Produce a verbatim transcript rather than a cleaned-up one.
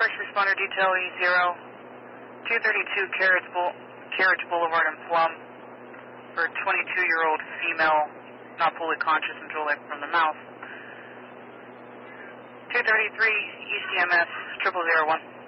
First responder detail E zero, two thirty-two Carriage, Boul Carriage Boulevard in Plum for a twenty-two-year-old female, not fully conscious and drooling from the mouth. two thirty-three E C M S triple zero one.